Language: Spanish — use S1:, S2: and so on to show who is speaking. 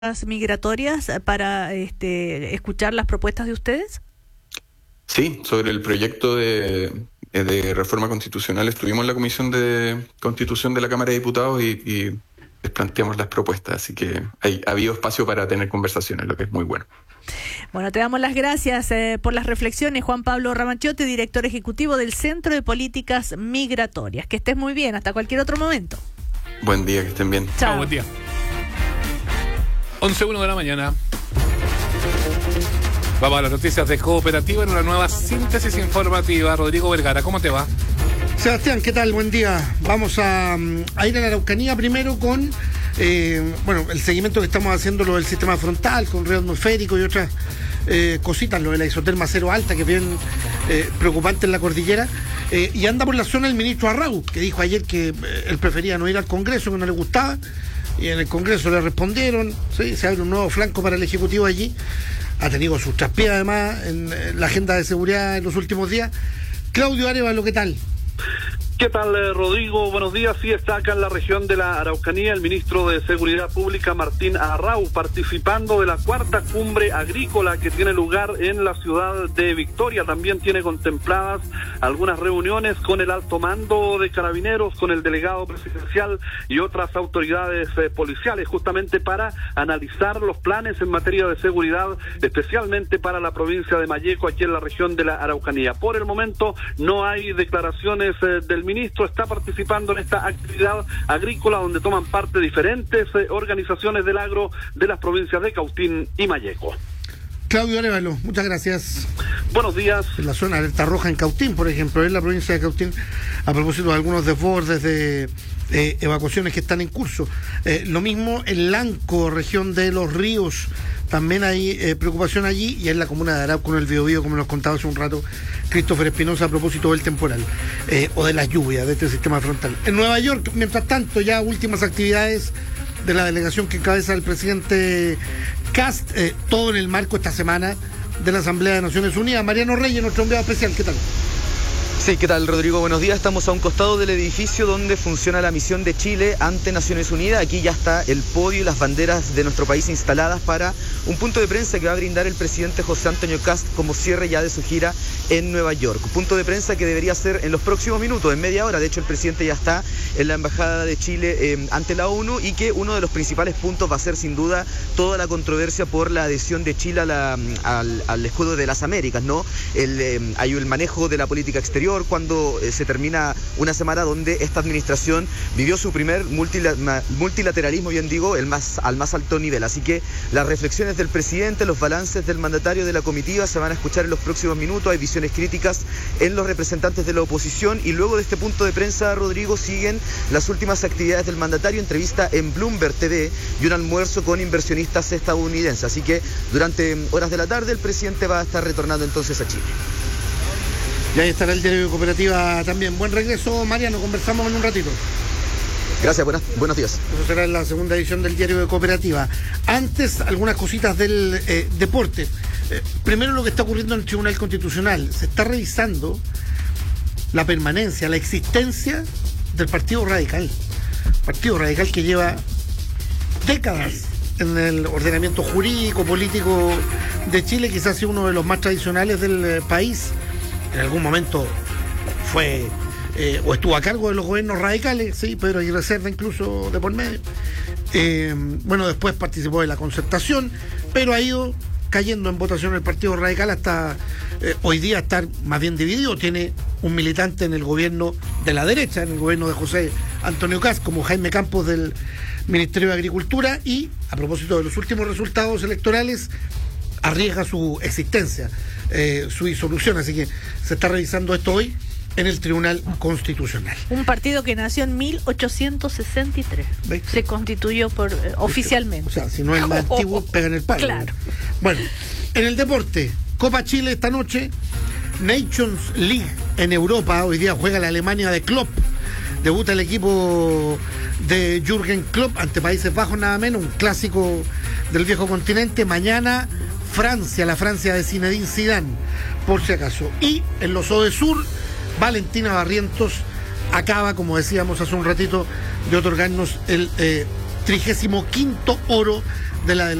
S1: migratorias para escuchar las propuestas de ustedes?
S2: Sí, sobre el proyecto de reforma constitucional estuvimos en la Comisión de Constitución de la Cámara de Diputados y les planteamos las propuestas, así que ha habido espacio para tener conversaciones, lo que es muy bueno.
S1: Bueno, te damos las gracias por las reflexiones, Juan Pablo Ramachiotti, director ejecutivo del Centro de Políticas Migratorias. Que estés muy bien, hasta cualquier otro momento.
S2: Buen día, que estén bien.
S1: Chao.
S3: Buen día. 11:01 de la mañana. Vamos a las noticias de Cooperativa en una nueva síntesis informativa. Rodrigo Vergara, ¿cómo te va?
S4: Sebastián, ¿qué tal? Buen día. Vamos a ir a la Araucanía primero con el seguimiento que estamos haciendo, lo del sistema frontal, con red atmosférico y otras cositas, lo de la isoterma cero alta, que es bien preocupante en la cordillera. Y anda por la zona el ministro Arrau, que dijo ayer que él prefería no ir al Congreso, que no le gustaba. Y en el Congreso le respondieron, ¿sí? Se abre un nuevo flanco para el Ejecutivo allí. Ha tenido sus traspiés además en la agenda de seguridad en los últimos días. Claudio Arevalo, ¿qué tal?
S5: ¿Qué tal, Rodrigo? Buenos días. Sí, está acá en la región de la Araucanía el ministro de Seguridad Pública, Martín Arrau, participando de la cuarta cumbre agrícola que tiene lugar en la ciudad de Victoria. También tiene contempladas algunas reuniones con el alto mando de Carabineros, con el delegado presidencial y otras autoridades policiales, justamente para analizar los planes en materia de seguridad, especialmente para la provincia de Malleco, aquí en la región de la Araucanía. Por el momento no hay declaraciones del ministro. Está participando en esta actividad agrícola donde toman parte diferentes organizaciones del agro de las provincias de Cautín y Malleco.
S4: Claudio Arevalo, muchas gracias.
S5: Buenos días.
S4: En la zona de alerta roja en Cautín, por ejemplo, en la provincia de Cautín, a propósito de algunos desbordes de evacuaciones que están en curso. Lo mismo en Lanco, región de Los Ríos, también hay preocupación allí, y en la comuna de Arauco, en el Biobío, como nos contaba hace un rato Christopher Espinosa, a propósito del temporal o de las lluvias de este sistema frontal. En Nueva York, mientras tanto, ya últimas actividades de la delegación que encabeza el presidente Kast, todo en el marco esta semana de la Asamblea de Naciones Unidas. Mariano Reyes, nuestro enviado especial, ¿qué tal?
S6: Sí, ¿qué tal, Rodrigo? Buenos días. Estamos a un costado del edificio donde funciona la misión de Chile ante Naciones Unidas. Aquí ya está el podio y las banderas de nuestro país instaladas para un punto de prensa que va a brindar el presidente José Antonio Kast como cierre ya de su gira en Nueva York. Un punto de prensa que debería ser en los próximos minutos, en media hora. De hecho, el presidente ya está en la Embajada de Chile ante la ONU, y que uno de los principales puntos va a ser sin duda toda la controversia por la adhesión de Chile al escudo de las Américas, ¿no? Hay el manejo de la política exterior cuando se termina una semana donde esta administración vivió su primer multilateralismo, bien digo, al más alto nivel. Así que las reflexiones del presidente, los balances del mandatario de la comitiva se van a escuchar en los próximos minutos. Hay visiones críticas en los representantes de la oposición, y luego de este punto de prensa, Rodrigo, siguen las últimas actividades del mandatario, entrevista en Bloomberg TV y un almuerzo con inversionistas estadounidenses. Así que durante horas de la tarde el presidente va a estar retornando entonces a Chile.
S4: Y ahí estará el diario de Cooperativa también. Buen regreso, Mariano, conversamos en un ratito.
S6: Gracias, buenos días.
S4: Eso será en la segunda edición del diario de Cooperativa. Antes, algunas cositas del deporte. Primero, lo que está ocurriendo en el Tribunal Constitucional. Se está revisando la permanencia, la existencia del Partido Radical. Partido Radical que lleva décadas en el ordenamiento jurídico, político de Chile, quizás sea uno de los más tradicionales del país. En algún momento fue o estuvo a cargo de los gobiernos radicales, sí, Pedro Aguirre Cerda incluso de por medio. Después participó de la concertación, pero ha ido cayendo en votación el Partido Radical hasta hoy día estar más bien dividido. Tiene un militante en el gobierno de la derecha, en el gobierno de José Antonio Kast, como Jaime Campos del Ministerio de Agricultura, y a propósito de los últimos resultados electorales arriesga su existencia, su disolución. Así que se está revisando esto hoy en el Tribunal Constitucional.
S1: Un partido que nació en 1863.
S4: ¿Ves?
S1: Se constituyó oficialmente.
S4: O sea, si no es el más antiguo, pega en el palo.
S1: Claro.
S4: Bueno, en el deporte, Copa Chile esta noche, Nations League en Europa. Hoy día juega la Alemania de Klopp. Debuta el equipo de Jürgen Klopp ante Países Bajos, nada menos, un clásico del viejo continente. Mañana Francia, la Francia de Zinedine Zidane, por si acaso. Y en los Odesur, Valentina Barrientos acaba, como decíamos hace un ratito, de otorgarnos el 35º oro de la